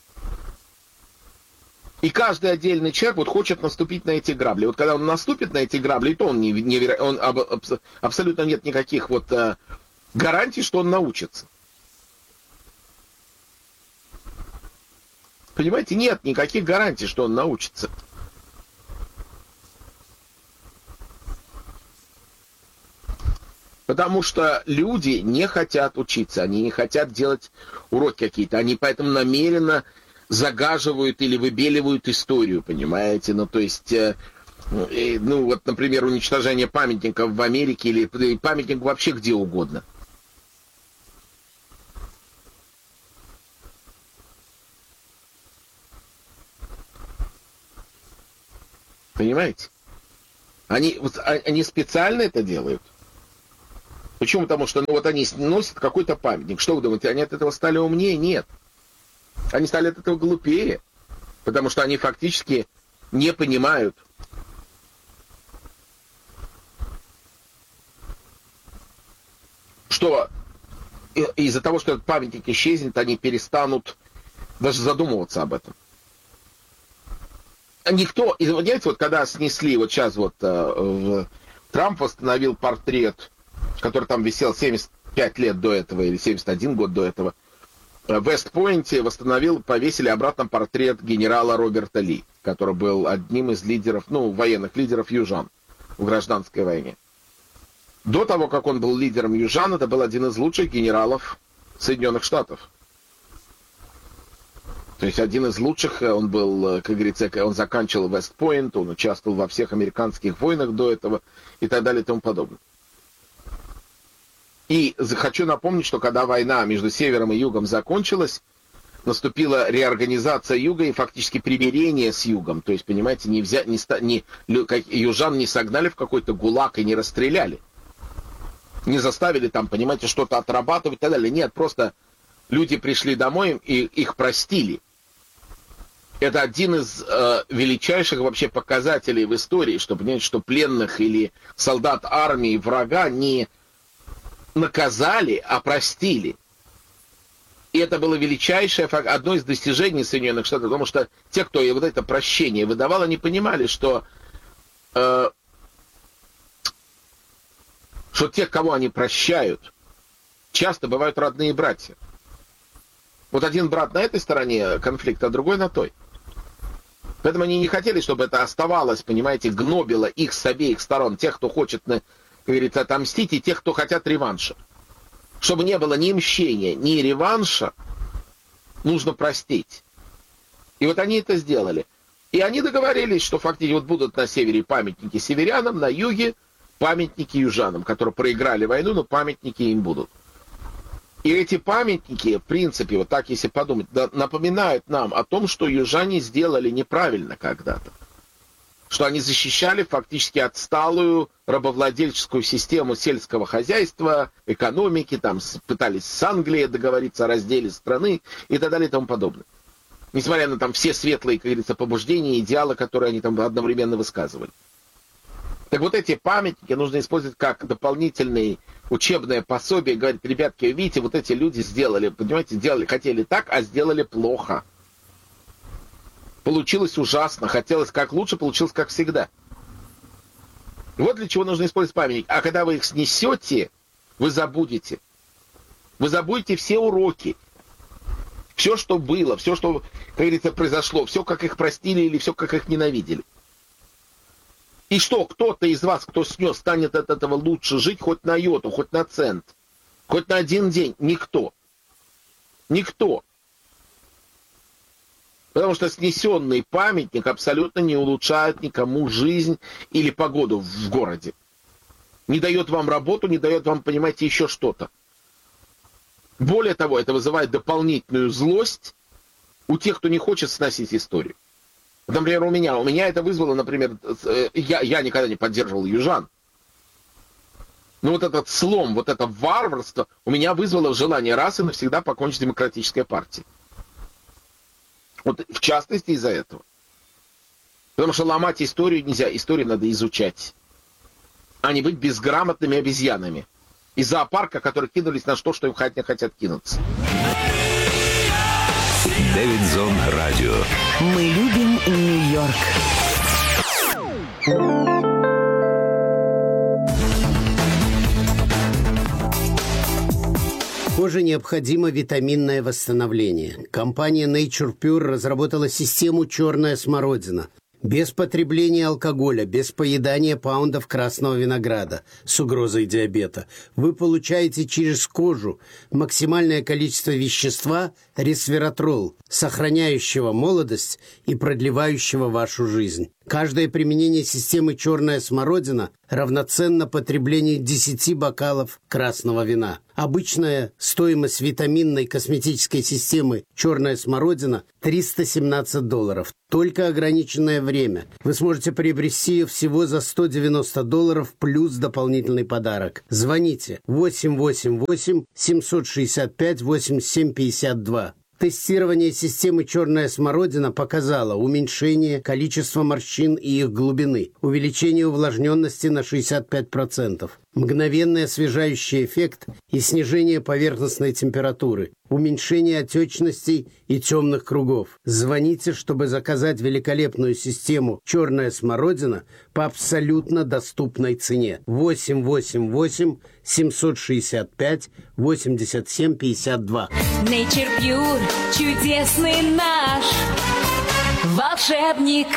И каждый отдельный человек вот хочет наступить на эти грабли. Вот когда он наступит на эти грабли, то он абсолютно нет никаких вот гарантий, что он научится. Понимаете, нет никаких гарантий, что он научится. Потому что люди не хотят учиться, они не хотят делать уроки какие-то. Они поэтому намеренно загаживают или выбеливают историю, понимаете? Ну, то есть, ну, вот, например, уничтожение памятников в Америке или памятник вообще где угодно. Понимаете? Они специально это делают. Почему? Потому что, ну, вот они носят какой-то памятник. Что вы думаете, они от этого стали умнее? Нет. Они стали от этого глупее. Потому что они фактически не понимают, что из-за того, что этот памятник исчезнет, они перестанут даже задумываться об этом. Никто, и понимаете, вот когда снесли, вот сейчас вот Трамп восстановил портрет, который там висел 75 лет до этого, или 71 год до этого, в Вест-Пойнте повесили обратно портрет генерала Роберта Ли, который был одним из лидеров, ну, военных лидеров южан в гражданской войне. До того, как он был лидером южан, это был один из лучших генералов Соединенных Штатов. То есть один из лучших, он был, как говорится, он заканчивал Вест-Пойнт, он участвовал во всех американских войнах до этого и так далее и тому подобное. И хочу напомнить, что когда война между Севером и Югом закончилась, наступила реорганизация Юга и фактически примирение с Югом. То есть, понимаете, южан не согнали в какой-то гулаг и не расстреляли. Не заставили там, понимаете, что-то отрабатывать и так далее. Нет, просто люди пришли домой и их простили. Это один из величайших вообще показателей в истории, что, понимаете, что пленных или солдат армии врага не наказали, а простили. И это было величайшее, одно из достижений Соединенных Штатов, потому что те, кто вот это прощение выдавал, они понимали, что тех, кого они прощают, часто бывают родные братья. Вот один брат на этой стороне конфликта, а другой на той. Поэтому они не хотели, чтобы это оставалось, понимаете, гнобило их с обеих сторон, тех, кто хочет, как говорится, отомстить, и тех, кто хотят реванша. Чтобы не было ни мщения, ни реванша, нужно простить. И вот они это сделали. И они договорились, что фактически вот будут на севере памятники северянам, на юге памятники южанам, которые проиграли войну, но памятники им будут. И эти памятники, в принципе, вот так если подумать, напоминают нам о том, что южане сделали неправильно когда-то. Что они защищали фактически отсталую рабовладельческую систему сельского хозяйства, экономики, там пытались с Англией договориться о разделе страны и так далее и тому подобное. Несмотря на там все светлые, как говорится, побуждения, идеалы, которые они там одновременно высказывали. Так вот эти памятники нужно использовать как дополнительное учебное пособие. Говорит, ребятки, видите, вот эти люди сделали, понимаете, хотели так, а сделали плохо. Получилось ужасно, хотелось как лучше, получилось как всегда. Вот для чего нужно использовать памятник. А когда вы их снесете, вы забудете. Вы забудете все уроки. Все, что было, все, что, как говорится, произошло, все, как их простили или все, как их ненавидели. И что, кто-то из вас, кто снес, станет от этого лучше жить хоть на йоту, хоть на цент, хоть на один день? Никто. Никто. Потому что снесенный памятник абсолютно не улучшает никому жизнь или погоду в городе. Не дает вам работу, не дает вам, понимаете, еще что-то. Более того, это вызывает дополнительную злость у тех, кто не хочет сносить историю. Например, у меня это вызвало, например, я никогда не поддерживал южан. Но вот этот слом, вот это варварство у меня вызвало желание раз и навсегда покончить с демократической партией. Вот в частности из-за этого. Потому что ломать историю нельзя, историю надо изучать. А не быть безграмотными обезьянами. Из зоопарка, которые кинулись на что им хотят кинуться. Дэвидзон Радио. Мы любим Нью-Йорк. Коже необходимо витаминное восстановление. Компания Nature Pure разработала систему «Черная смородина». без потребления алкоголя, без поедания паундов красного винограда с угрозой диабета. Вы получаете через кожу максимальное количество вещества ресвератрол, сохраняющего молодость и продлевающего вашу жизнь. Каждое применение системы «Черная смородина» равноценно потреблению 10 бокалов красного вина. Обычная стоимость витаминной косметической системы «Черная смородина» $317. Только ограниченное время. Вы сможете приобрести ее всего за $190 плюс дополнительный подарок. Звоните 888-765-8752. Тестирование системы «Черная смородина» показало уменьшение количества морщин и их глубины, увеличение увлажненности на 65%, мгновенный освежающий эффект и снижение поверхностной температуры, уменьшение отечностей и темных кругов. Звоните, чтобы заказать великолепную систему «Черная смородина» по абсолютно доступной цене. 888-765-8752. Nature Pure, чудесный наш волшебник.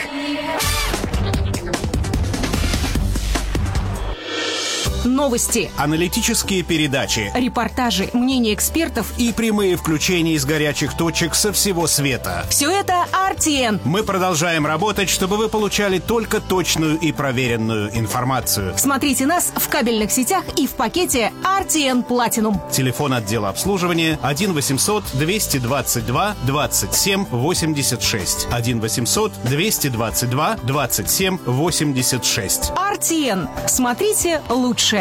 Новости, аналитические передачи, репортажи, мнения экспертов и прямые включения из горячих точек со всего света. Все это RTN. Мы продолжаем работать, чтобы вы получали только точную и проверенную информацию. Смотрите нас в кабельных сетях и в пакете RTN Platinum. Телефон отдела обслуживания 1-800-222-27-86. 1-800-222-27-86. RTN. Смотрите лучше.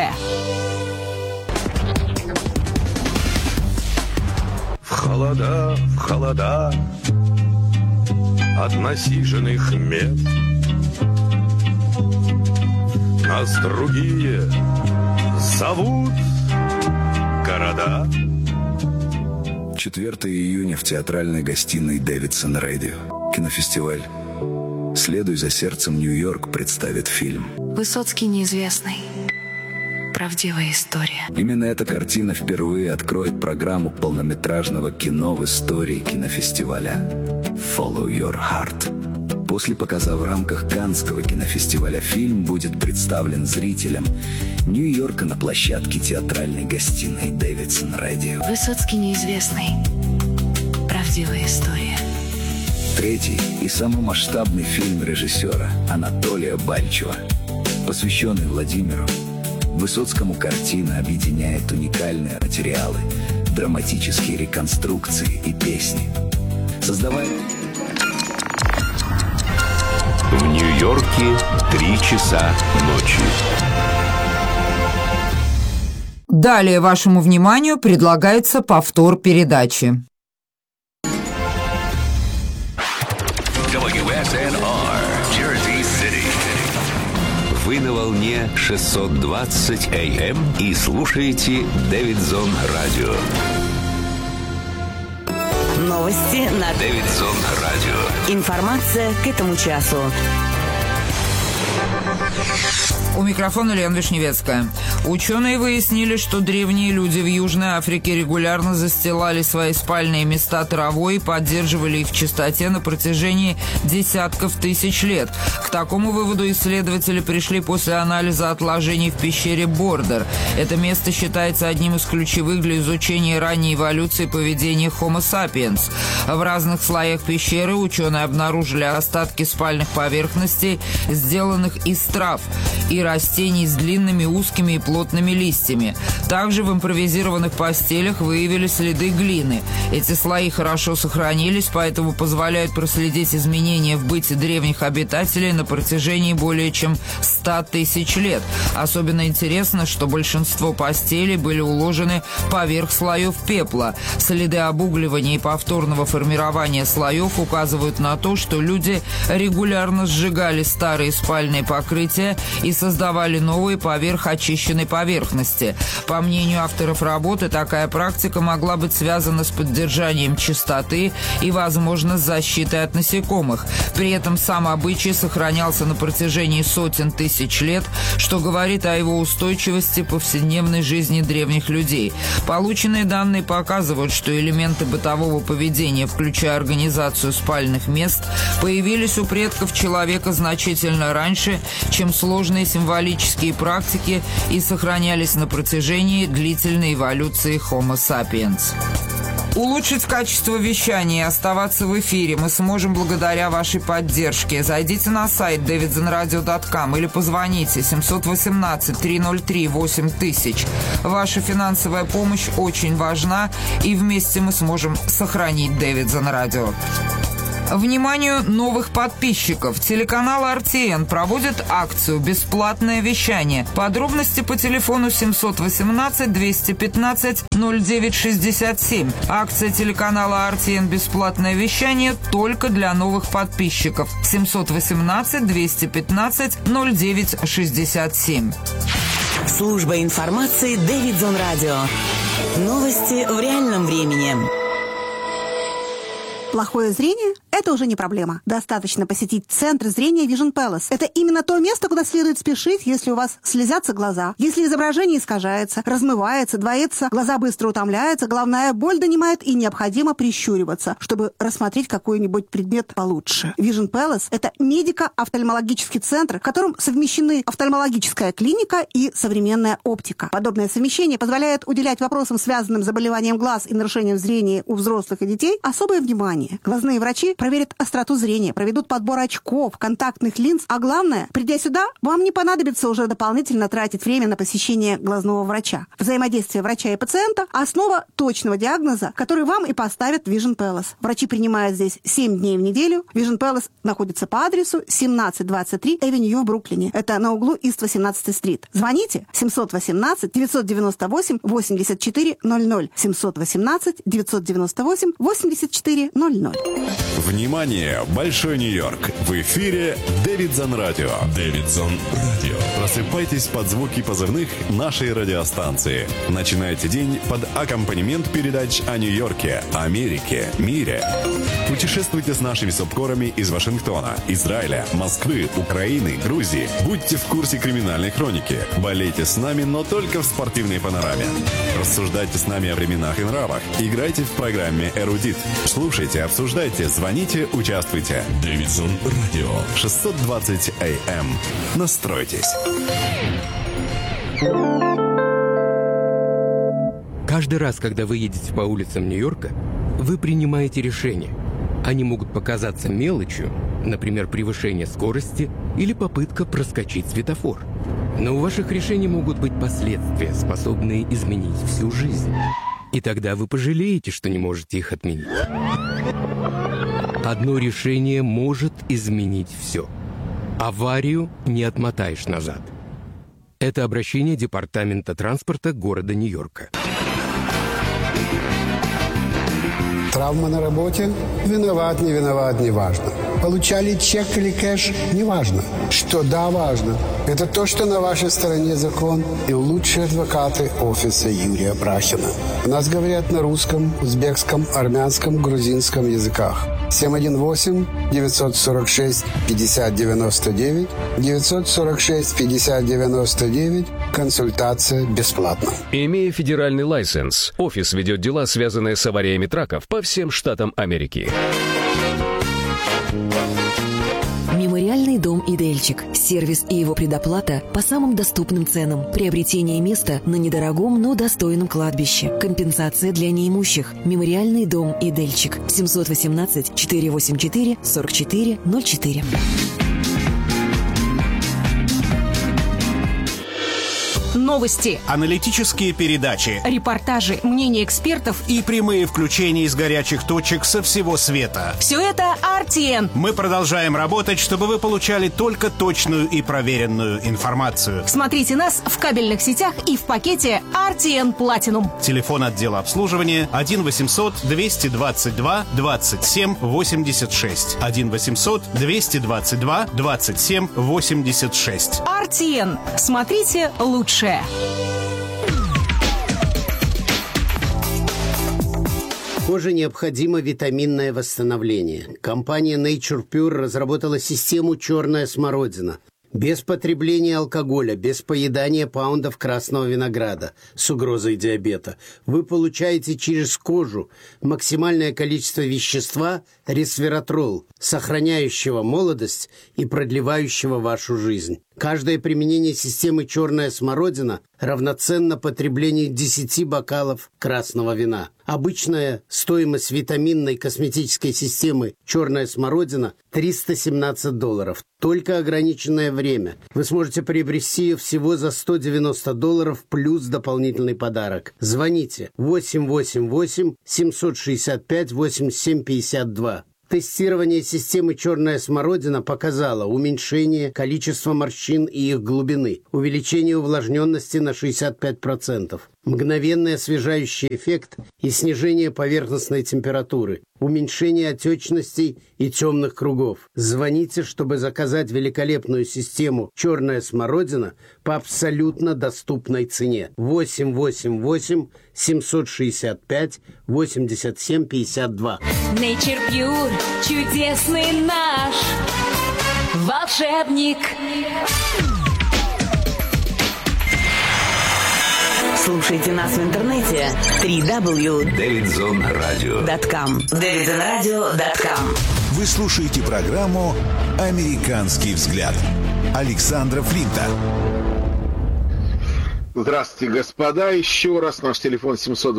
В холода от насиженных мест нас другие зовут города. 4 июня в театральной гостиной Дэвидсон Радио. Кинофестиваль «Следуй за сердцем, Нью-Йорк» представит фильм Высоцкий неизвестный. Правдивая история. Именно эта картина впервые откроет программу полнометражного кино в истории кинофестиваля «Follow Your Heart». После показа в рамках Каннского кинофестиваля фильм будет представлен зрителям Нью-Йорка на площадке театральной гостиной Дэвидсон Радио. Высоцкий неизвестный. Правдивая история. Третий и самый масштабный фильм режиссера Анатолия Бальчева, посвященный Владимиру Высоцкому. Картина объединяет уникальные материалы, драматические реконструкции и песни, создавая... В Нью-Йорке 3 часа ночи. Далее вашему вниманию предлагается повтор передачи. WSNR, Jersey City. Вы на волне 620 AM и слушаете Дэвидсон Радио. Новости на Дэвидсон Радио. Информация к этому часу. У микрофона Лена Вишневецкая. Ученые выяснили, что древние люди в Южной Африке регулярно застилали свои спальные места травой и поддерживали их в чистоте на протяжении десятков тысяч лет. К такому выводу исследователи пришли после анализа отложений в пещере Бордер. Это место считается одним из ключевых для изучения ранней эволюции поведения Homo sapiens. В разных слоях пещеры ученые обнаружили остатки спальных поверхностей, сделанных из трав и растений с длинными, узкими и плотными листьями. Также в импровизированных постелях выявили следы глины. Эти слои хорошо сохранились, поэтому позволяют проследить изменения в быте древних обитателей на протяжении более чем 100 тысяч лет. Особенно интересно, что большинство постелей были уложены поверх слоев пепла. Следы обугливания и повторного формирования слоев указывают на то, что люди регулярно сжигали старые спальные покрытия покрытия и создавали новые поверх очищенной поверхности. По мнению авторов работы, такая практика могла быть связана с поддержанием чистоты и, возможно, с защитой от насекомых. При этом сам обычай сохранялся на протяжении сотен тысяч лет, что говорит о его устойчивости повседневной жизни древних людей. Полученные данные показывают, что элементы бытового поведения, включая организацию спальных мест, появились у предков человека значительно раньше, чем сложные символические практики, и сохранялись на протяжении длительной эволюции Homo sapiens. Улучшить качество вещания и оставаться в эфире мы сможем благодаря вашей поддержке. Зайдите на сайт davidsonradio.com или позвоните 718-303-8000. Ваша финансовая помощь очень важна, и вместе мы сможем сохранить Davidson Radio. Вниманию новых подписчиков. Телеканал RTN проводит акцию «Бесплатное вещание». Подробности по телефону 718-215-0967. Акция телеканала RTN «Бесплатное вещание» только для новых подписчиков. 718-215-0967. Служба информации Davidson Radio. Новости в реальном времени. Плохое зрение – это уже не проблема. Достаточно посетить Центр зрения Vision Palace. Это именно то место, куда следует спешить, если у вас слезятся глаза, если изображение искажается, размывается, двоится, глаза быстро утомляются, головная боль донимает и необходимо прищуриваться, чтобы рассмотреть какой-нибудь предмет получше. Vision Palace – это медико-офтальмологический центр, в котором совмещены офтальмологическая клиника и современная оптика. Подобное совмещение позволяет уделять вопросам, связанным с заболеванием глаз и нарушением зрения у взрослых и детей, особое внимание. Глазные врачи проверят остроту зрения, проведут подбор очков, контактных линз, а главное, придя сюда, вам не понадобится уже дополнительно тратить время на посещение глазного врача. Взаимодействие врача и пациента – основа точного диагноза, который вам и поставят Vision Palace. Врачи принимают здесь 7 дней в неделю. Vision Palace находится по адресу 1723 Авеню в Бруклине. Это на углу Ист 18-й стрит. Звоните 718-998-8400. 718-998-8400. Внимание! Большой Нью-Йорк! В эфире Davidson Radio. Davidson Radio. Просыпайтесь под звуки позывных нашей радиостанции. Начинайте день под аккомпанемент передач о Нью-Йорке, Америке, мире. Путешествуйте с нашими субкорами из Вашингтона, Израиля, Москвы, Украины, Грузии. Будьте в курсе криминальной хроники. Болейте с нами, но только в спортивной панораме. Рассуждайте с нами о временах и нравах. Играйте в программе «Эрудит». Слушайте, обсуждайте, звоните, участвуйте. Davidson Radio. 620 AM. Настройтесь. Каждый раз, когда вы едете по улицам Нью-Йорка, вы принимаете решения. Они могут показаться мелочью, например, превышение скорости или попытка проскочить светофор. Но у ваших решений могут быть последствия, способные изменить всю жизнь. И тогда вы пожалеете, что не можете их отменить. Одно решение может изменить все. Аварию не отмотаешь назад. Это обращение Департамента транспорта города Нью-Йорка. Травма на работе? Виноват, не виноват, не важно. Получали чек или кэш? Не важно. Что да, важно. Это то, что на вашей стороне закон и лучшие адвокаты офиса Юрия Брахина. У нас говорят на русском, узбекском, армянском, грузинском языках. 718-946-5099, 946-5099. Консультация бесплатна. Имея федеральный лайсенс, офис ведет дела, связанные с авариями траков по всем штатам Америки. Мемориальный дом «Идельчик». Сервис и его предоплата по самым доступным ценам. Приобретение места на недорогом, но достойном кладбище. Компенсация для неимущих. Мемориальный дом «Идельчик». 718-484-4404. Новости, аналитические передачи, репортажи, мнения экспертов и прямые включения из горячих точек со всего света. Все это RTN. Мы продолжаем работать, чтобы вы получали только точную и проверенную информацию. Смотрите нас в кабельных сетях и в пакете RTN Platinum. Телефон отдела обслуживания 1 800 222 27 86. 1 800 222 27 86. RTN. Смотрите лучшее. Коже необходимо витаминное восстановление. Компания Nature Pure разработала систему «Черная смородина». Без потребления алкоголя, без поедания паундов красного винограда с угрозой диабета. Вы получаете через кожу максимальное количество вещества ресвератрол, сохраняющего молодость и продлевающего вашу жизнь. Каждое применение системы «Черная смородина» равноценно потреблению 10 бокалов красного вина. Обычная стоимость витаминной косметической системы «Черная смородина» $317. Только ограниченное время. Вы сможете приобрести ее всего за $190 плюс дополнительный подарок. Звоните 888-765-8752. Тестирование системы «Черная смородина» показало уменьшение количества морщин и их глубины, увеличение увлажненности на 65%, мгновенный освежающий эффект и снижение поверхностной температуры, уменьшение отечностей и темных кругов. Звоните, чтобы заказать великолепную систему «Черная смородина» по абсолютно доступной цене. 888-765-8752. Nature Pure, чудесный наш волшебник. Слушайте нас в интернете www.davidzonradio.com. davidzonradio.com. Вы слушаете программу «Американский взгляд» Александра Флинта. Здравствуйте, господа. Еще раз наш телефон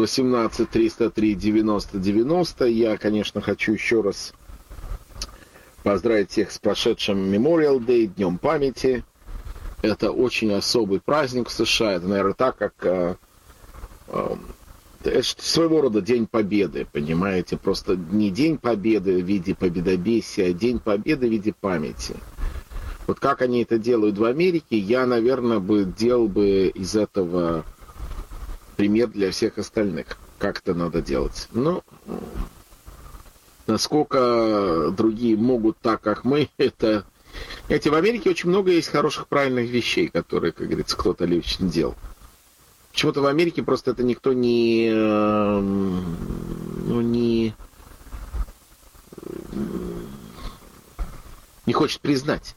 718-303-90-90. Я, конечно, хочу еще раз поздравить всех с прошедшим Memorial Day, Днем памяти. Это очень особый праздник в США. Это, наверное, так, как это своего рода День Победы, понимаете? Просто не День Победы в виде победобесия, а День Победы в виде памяти. Вот как они это делают в Америке, я, наверное, делал бы из этого пример для всех остальных. Как это надо делать? Ну, насколько другие могут так, как мы, это... Знаете, в Америке очень много есть хороших, правильных вещей, которые, как говорится, кто-то лично делал. Почему-то в Америке просто это никто не хочет признать.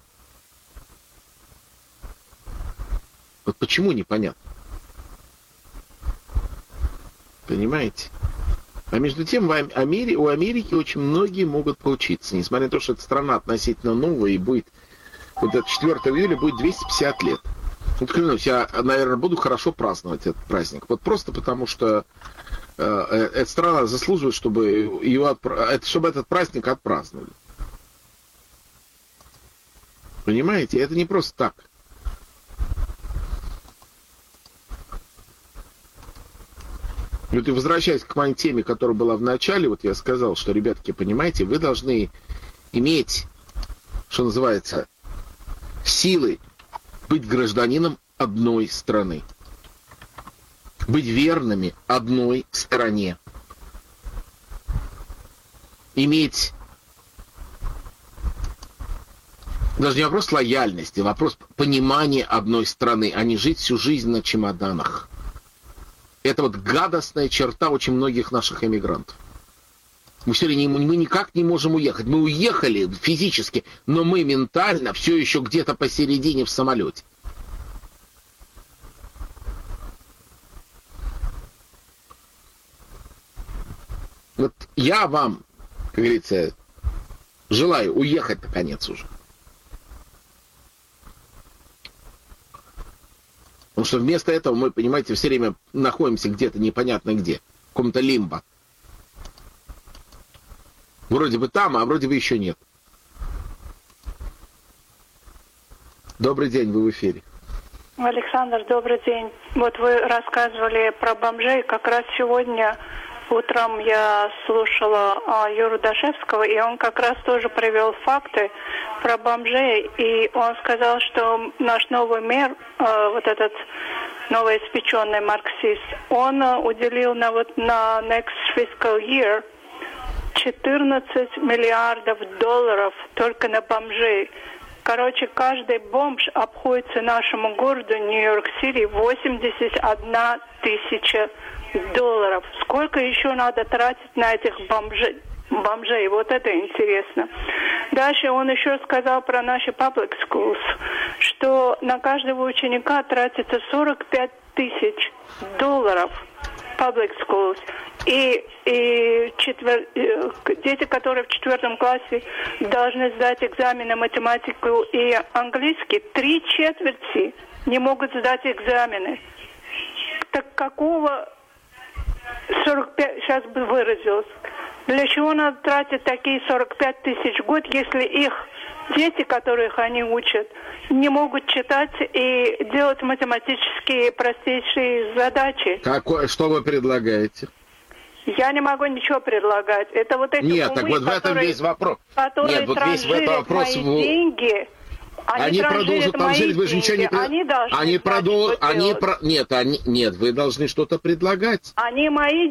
Вот почему, непонятно. Понимаете? А между тем у Америки очень многие могут поучиться. Несмотря на то, что эта страна относительно новая и будет... Вот это 4 июля будет 250 лет. Вот клянусь, я, наверное, буду хорошо праздновать этот праздник. Вот просто потому, что эта страна заслуживает, чтобы этот праздник отпраздновали. Понимаете? Это не просто так. Вот и возвращаясь к моей теме, которая была в начале, вот я сказал, что, ребятки, понимаете, вы должны иметь, что называется, силы быть гражданином одной страны. Быть верными одной стороне. Иметь даже не вопрос лояльности, а вопрос понимания одной страны, а не жить всю жизнь на чемоданах. Это вот гадостная черта очень многих наших эмигрантов. Мы никак не можем уехать. Мы уехали физически, но мы ментально все еще где-то посередине в самолете. Вот я вам, как говорится, желаю уехать наконец уже. Потому что вместо этого мы, понимаете, все время находимся где-то непонятно где, в каком-то лимбо. Вроде бы там, а вроде бы еще нет. Добрый день, вы в эфире. Александр, добрый день. Вот вы рассказывали про бомжей. Как раз сегодня утром я слушала Юру Дашевского, и он как раз тоже привел факты про бомжей. И он сказал, что наш новый мэр, вот этот новоиспеченный марксист, он уделил на next fiscal year 14 миллиардов долларов только на бомжей. Короче, каждый бомж обходится нашему городу Нью-Йорк-Сити 81 тысяча долларов. Сколько еще надо тратить на этих бомжей? Вот это интересно. Дальше он еще сказал про наши public schools, что на каждого ученика тратится 45 тысяч долларов public schools. И дети, которые в 4 классе должны сдать экзамены математику и английский, 3/4 не могут сдать экзамены. Так какого 45, сейчас бы выразилась, для чего надо тратить такие 45 тысяч в год, если их дети, которых они учат, не могут читать и делать математические простейшие задачи? Что вы предлагаете? Я не могу ничего предлагать. Это вот эти Нет, умы, так вот в этом весь вопрос. Которые Нет, вот весь в этом вопрос. Мои деньги. Они продолжат транжирить, вы же ничего не Они должны. Нет, вы должны что-то предлагать. Они мои